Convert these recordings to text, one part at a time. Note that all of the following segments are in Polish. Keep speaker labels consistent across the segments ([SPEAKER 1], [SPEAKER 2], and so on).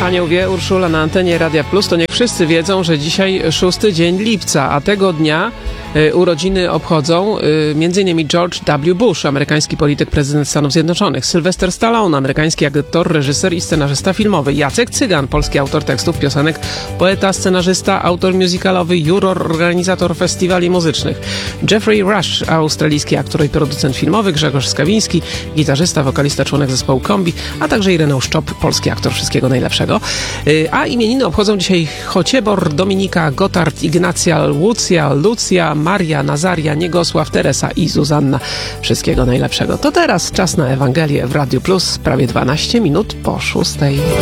[SPEAKER 1] Anioł wie, Urszula na antenie Radia Plus. To niech wszyscy wiedzą, że dzisiaj 6 dzień lipca, a tego dnia urodziny obchodzą m.in. George W. Bush, amerykański polityk, prezydent Stanów Zjednoczonych, Sylvester Stallone, amerykański aktor, reżyser i scenarzysta filmowy, Jacek Cygan, polski autor tekstów piosenek, poeta, scenarzysta, autor musicalowy, juror, organizator festiwali muzycznych, Jeffrey Rush, australijski aktor i producent filmowy, Grzegorz Skawiński, gitarzysta, wokalista, członek zespołu Kombi, a także Ireneusz Czop, polski aktor. Wszystkiego najlepszego. A imieniny obchodzą dzisiaj Chociebor, Dominika, Gotard, Ignacja, Łucja, Lucja, Maria, Nazaria, Niegosław, Teresa i Zuzanna. Wszystkiego najlepszego. To teraz czas na Ewangelię w Radiu Plus, prawie 12 minut po 6.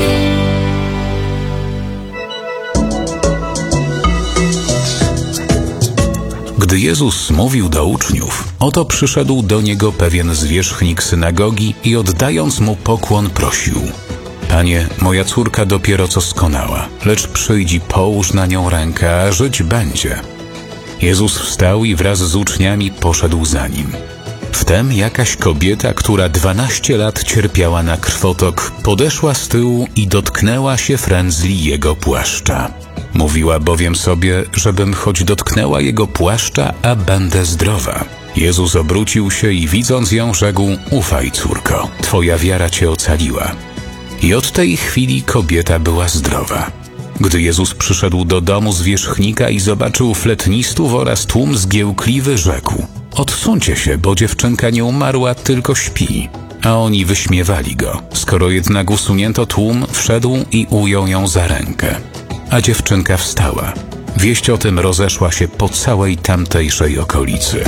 [SPEAKER 2] Gdy Jezus mówił do uczniów, oto przyszedł do niego pewien zwierzchnik synagogi i oddając mu pokłon prosił: Panie, moja córka dopiero co skonała, lecz przyjdź i połóż na nią rękę, a żyć będzie. Jezus wstał i wraz z uczniami poszedł za nim. Wtem jakaś kobieta, która 12 lat cierpiała na krwotok, podeszła z tyłu i dotknęła się frędzli jego płaszcza. Mówiła bowiem sobie, żebym choć dotknęła jego płaszcza, a będę zdrowa. Jezus obrócił się i widząc ją rzekł: Ufaj, córko, twoja wiara cię ocaliła. I od tej chwili kobieta była zdrowa. Gdy Jezus przyszedł do domu zwierzchnika i zobaczył fletnistów oraz tłum zgiełkliwy, rzekł: Odsuńcie się, bo dziewczynka nie umarła, tylko śpi. A oni wyśmiewali go. Skoro jednak usunięto tłum, wszedł i ujął ją za rękę. A dziewczynka wstała. Wieść o tym rozeszła się po całej tamtejszej okolicy.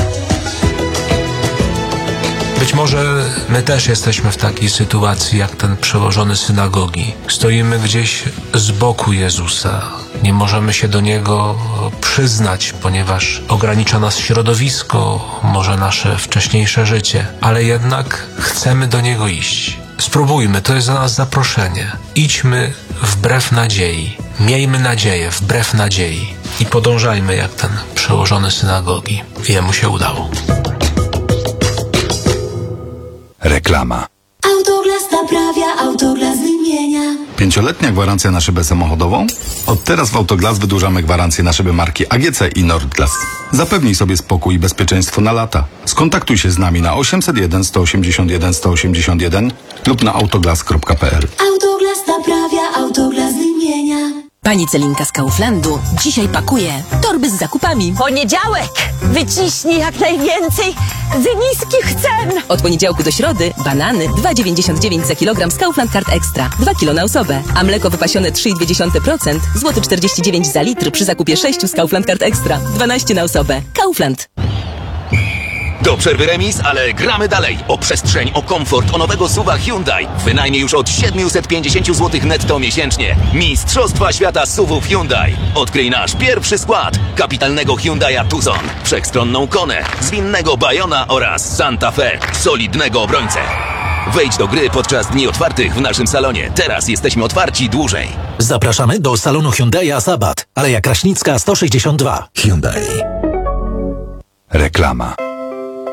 [SPEAKER 3] Być może my też jesteśmy w takiej sytuacji jak ten przełożony synagogi. Stoimy gdzieś z boku Jezusa. Nie możemy się do Niego przyznać, ponieważ ogranicza nas środowisko, może nasze wcześniejsze życie. Ale jednak chcemy do Niego iść. Spróbujmy, to jest dla nas zaproszenie. Idźmy wbrew nadziei. Miejmy nadzieję wbrew nadziei. I podążajmy jak ten przełożony synagogi. Jemu się udało.
[SPEAKER 2] Reklama.
[SPEAKER 4] Autoglas naprawia, Autoglas wymienia.
[SPEAKER 5] 5-letnia gwarancja na szybę samochodową? Od teraz w Autoglas wydłużamy gwarancję na szyby marki AGC i Nordglas. Zapewnij sobie spokój i bezpieczeństwo na lata. Skontaktuj się z nami na 801 181 181 lub na autoglas.pl.
[SPEAKER 4] Autoglas naprawia, Autoglas wymienia.
[SPEAKER 6] Pani Celinka z Kauflandu dzisiaj pakuje torby z zakupami.
[SPEAKER 7] Poniedziałek! Wyciśnij jak najwięcej z niskich cen!
[SPEAKER 6] Od poniedziałku do środy banany 2,99 za kilogram z Kaufland Card Extra. 2 kilo na osobę. A mleko wypasione 3,2%, złoty 49 za litr przy zakupie 6 z Kaufland Card Extra. 12 na osobę. Kaufland.
[SPEAKER 8] Do przerwy remis, ale gramy dalej. O przestrzeń, o komfort, o nowego SUV-a Hyundai. Wynajmie już od 750 zł netto miesięcznie. Mistrzostwa świata SUV-ów Hyundai. Odkryj nasz pierwszy skład. Kapitalnego Hyundai'a Tucson, wszechstronną Konę, zwinnego Bayona oraz Santa Fe, solidnego obrońcę. Wejdź do gry podczas dni otwartych w naszym salonie. Teraz jesteśmy otwarci dłużej.
[SPEAKER 9] Zapraszamy do salonu Hyundai'a Sabat, Aleja Kraśnicka 162.
[SPEAKER 2] Hyundai. Reklama.